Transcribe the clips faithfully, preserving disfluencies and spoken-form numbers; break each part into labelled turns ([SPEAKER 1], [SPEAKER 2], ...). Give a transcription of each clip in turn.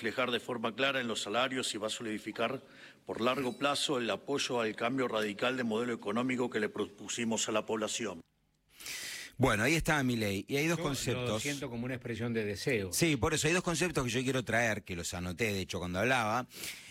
[SPEAKER 1] reflejar de forma clara en los salarios y va a solidificar por largo plazo el apoyo al cambio radical de modelo económico que le propusimos a la población.
[SPEAKER 2] Bueno, ahí estaba Milei, y hay dos
[SPEAKER 3] yo
[SPEAKER 2] conceptos.
[SPEAKER 3] Lo siento como una expresión de deseo.
[SPEAKER 2] Sí, por eso hay dos conceptos que yo quiero traer, que los anoté, de hecho, cuando hablaba.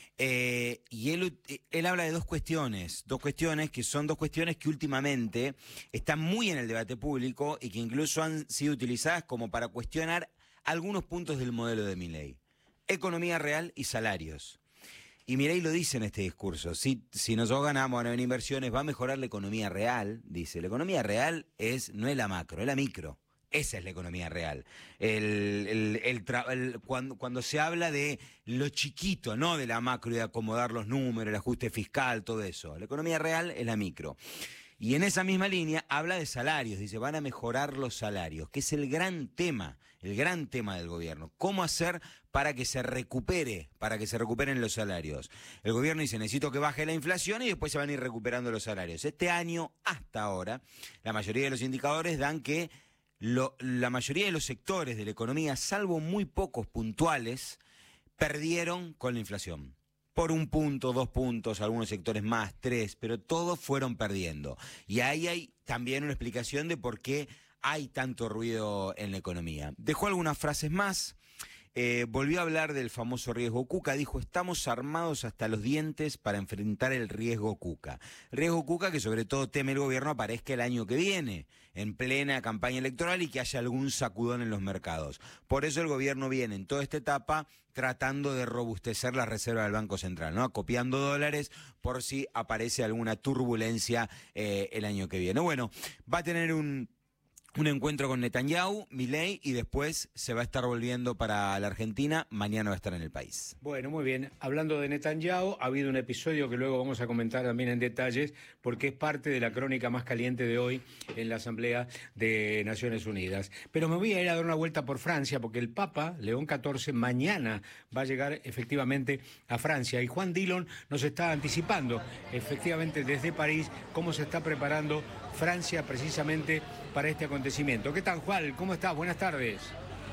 [SPEAKER 2] Eh, y él, él habla de dos cuestiones, dos cuestiones que son dos cuestiones que últimamente están muy en el debate público y que incluso han sido utilizadas como para cuestionar algunos puntos del modelo de Milei. Economía real y salarios. Y Milei lo dice en este discurso, si, si nosotros ganamos en inversiones va a mejorar la economía real, dice. La economía real es no es la macro, es la micro. Esa es la economía real. El, el, el, el, cuando, cuando se habla de lo chiquito, no de la macro y de acomodar los números, el ajuste fiscal, todo eso. La economía real es la micro. Y en esa misma línea habla de salarios, dice, van a mejorar los salarios, que es el gran tema, el gran tema del gobierno. ¿Cómo hacer para que se recupere, para que se recuperen los salarios? El gobierno dice, necesito que baje la inflación y después se van a ir recuperando los salarios. Este año, hasta ahora, la mayoría de los indicadores dan que lo, la mayoría de los sectores de la economía, salvo muy pocos puntuales, perdieron con la inflación. Por un punto, dos puntos, algunos sectores más, tres, pero todos fueron perdiendo. Y ahí hay también una explicación de por qué hay tanto ruido en la economía. Dejó algunas frases más. Eh, volvió a hablar del famoso riesgo Cuca, dijo, estamos armados hasta los dientes para enfrentar el riesgo Cuca. El riesgo Cuca que sobre todo teme el gobierno aparezca el año que viene, en plena campaña electoral y que haya algún sacudón en los mercados. Por eso el gobierno viene en toda esta etapa tratando de robustecer la reserva del Banco Central, ¿no? Acopiando dólares por si aparece alguna turbulencia eh, el año que viene. Bueno, va a tener un... Un encuentro con Netanyahu, Milei, y después se va a estar volviendo para la Argentina. Mañana va a estar en el país.
[SPEAKER 3] Bueno, muy bien. Hablando de Netanyahu, ha habido un episodio que luego vamos a comentar también en detalles, porque es parte de la crónica más caliente de hoy en la Asamblea de Naciones Unidas. Pero me voy a ir a dar una vuelta por Francia, porque el Papa, León catorce, mañana va a llegar efectivamente a Francia. Y Juan Dillon nos está anticipando, efectivamente desde París, cómo se está preparando Francia precisamente para este acontecimiento. ¿Qué tal, Juan? ¿Cómo estás? Buenas tardes.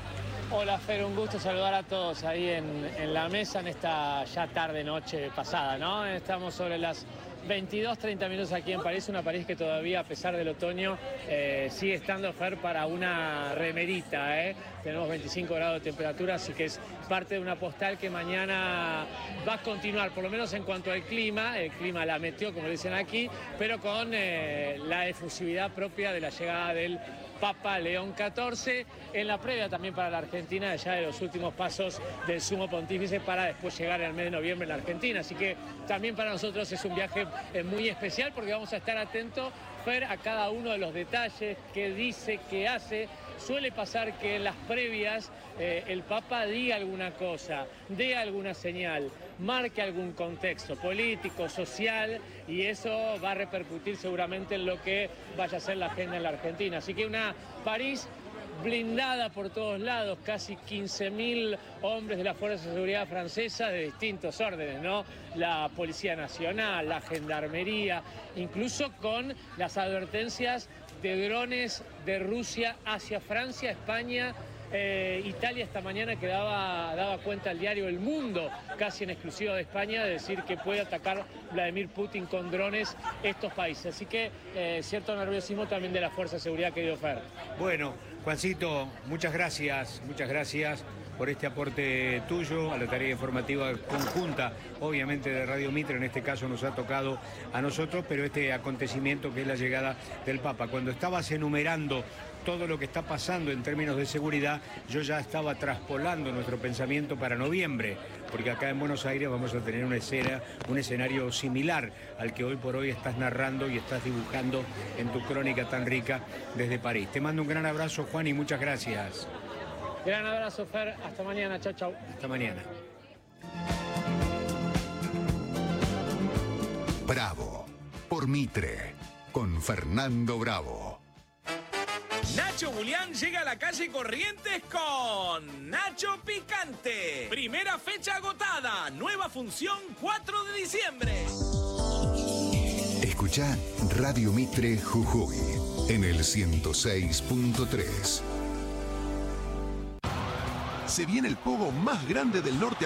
[SPEAKER 4] Hola, Fer, un gusto saludar a todos ahí en, en la mesa en esta ya tarde-noche pasada, ¿no? Estamos sobre las veintidós treinta minutos aquí en París, una París que todavía, a pesar del otoño, eh, sigue estando, Fer, para una remerita, ¿eh? Tenemos veinticinco grados de temperatura, así que es parte de una postal que mañana va a continuar, por lo menos en cuanto al clima. El clima la metió, como dicen aquí, pero con eh, la efusividad propia de la llegada del Papa León catorce, en la previa también para la Argentina, ya de los últimos pasos del Sumo Pontífice para después llegar al mes de noviembre en la Argentina. Así que también para nosotros es un viaje muy especial porque vamos a estar atentos, Fer, a cada uno de los detalles, qué dice, qué hace. Suele pasar que en las previas eh, el Papa diga alguna cosa, dé alguna señal, marque algún contexto político, social, y eso va a repercutir seguramente en lo que vaya a ser la agenda en la Argentina. Así que una París blindada por todos lados, casi quince mil hombres de la Fuerza de Seguridad Francesa de distintos órdenes, ¿no? La Policía Nacional, la Gendarmería, incluso con las advertencias de drones de Rusia hacia Francia, España, eh, Italia esta mañana que daba, daba cuenta el diario El Mundo, casi en exclusiva de España, de decir que puede atacar Vladimir Putin con drones estos países. Así que eh, cierto nerviosismo también de la Fuerza de Seguridad, querido Fer.
[SPEAKER 3] Bueno, Juancito, muchas gracias, muchas gracias por este aporte tuyo a la tarea informativa conjunta, obviamente de Radio Mitre, en este caso nos ha tocado a nosotros, pero este acontecimiento que es la llegada del Papa. Cuando estabas enumerando todo lo que está pasando en términos de seguridad, yo ya estaba traspolando nuestro pensamiento para noviembre, porque acá en Buenos Aires vamos a tener una escena, un escenario similar al que hoy por hoy estás narrando y estás dibujando en tu crónica tan rica desde París. Te mando un gran abrazo, Juan, y muchas gracias.
[SPEAKER 4] Gran abrazo, Fer. Hasta mañana. Chau, chau.
[SPEAKER 3] Hasta mañana.
[SPEAKER 5] Bravo, por Mitre, con Fernando Bravo.
[SPEAKER 6] Nacho Julián llega a la calle Corrientes con Nacho Picante. Primera fecha agotada. Nueva función cuatro de diciembre.
[SPEAKER 5] Escucha Radio Mitre Jujuy en el ciento seis punto tres. Se viene el pogo más grande del norte